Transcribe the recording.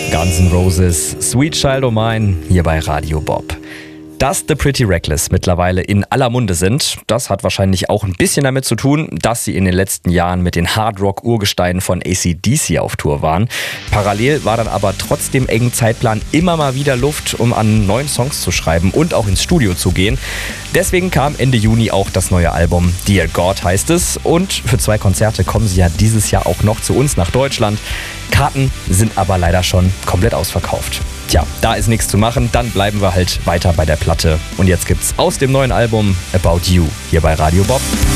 Guns N' Roses, Sweet Child O' Mine, hier bei Radio Bob. Dass The Pretty Reckless mittlerweile in aller Munde sind, das hat wahrscheinlich auch ein bisschen damit zu tun, dass sie in den letzten Jahren mit den Hardrock-Urgesteinen von AC/DC auf Tour waren. Parallel war dann aber trotz dem engen Zeitplan immer mal wieder Luft, um an neuen Songs zu schreiben und auch ins Studio zu gehen. Deswegen kam Ende Juni auch das neue Album Dear God heißt es, und für 2 Konzerte kommen sie ja dieses Jahr auch noch zu uns nach Deutschland. Karten sind aber leider schon komplett ausverkauft. Tja, da ist nichts zu machen, dann bleiben wir halt weiter bei der Platte. Und jetzt gibt's aus dem neuen Album About You hier bei Radio Bob.